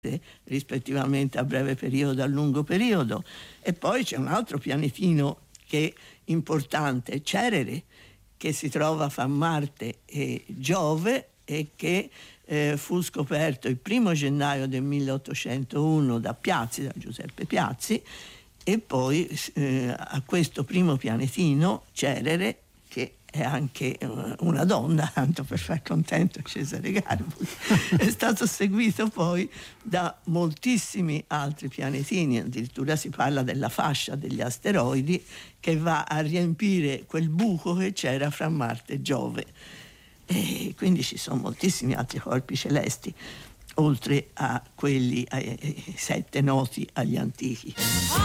rispettivamente a breve periodo e a lungo periodo. E poi c'è un altro pianetino che è importante, Cerere, che si trova fra Marte e Giove e che fu scoperto il 1° gennaio del 1801 da Giuseppe Piazzi, e poi a questo primo pianetino, Cerere, che è anche una donna, tanto per far contento Cesare Garbus, è stato seguito poi da moltissimi altri pianetini, addirittura si parla della fascia degli asteroidi che va a riempire quel buco che c'era fra Marte e Giove. E quindi ci sono moltissimi altri corpi celesti, oltre a quelli ai 7 noti agli antichi.